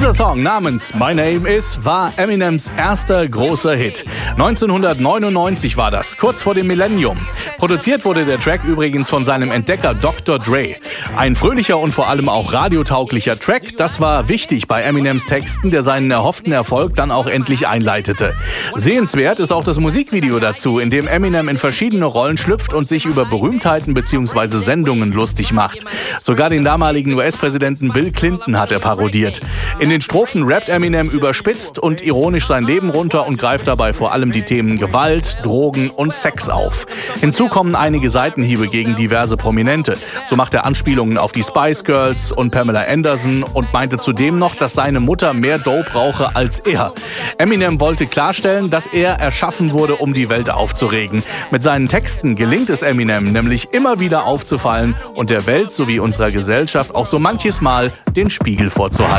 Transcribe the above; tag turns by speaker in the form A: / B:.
A: Dieser Song namens My Name Is war Eminems erster großer Hit. 1999 war das, kurz vor dem Millennium. Produziert wurde der Track übrigens von seinem Entdecker Dr. Dre. Ein fröhlicher und vor allem auch radiotauglicher Track, das war wichtig bei Eminems Texten, der seinen erhofften Erfolg dann auch endlich einleitete. Sehenswert ist auch das Musikvideo dazu, in dem Eminem in verschiedene Rollen schlüpft und sich über Berühmtheiten bzw. Sendungen lustig macht. Sogar den damaligen US-Präsidenten Bill Clinton hat er parodiert. In den Strophen rappt Eminem überspitzt und ironisch sein Leben runter und greift dabei vor allem die Themen Gewalt, Drogen und Sex auf. Hinzu kommen einige Seitenhiebe gegen diverse Prominente. So macht er Anspielungen auf die Spice Girls und Pamela Anderson und meinte zudem noch, dass seine Mutter mehr Dope rauche als er. Eminem wollte klarstellen, dass er erschaffen wurde, um die Welt aufzuregen. Mit seinen Texten gelingt es Eminem nämlich immer wieder aufzufallen und der Welt sowie unserer Gesellschaft auch so manches Mal den Spiegel vorzuhalten.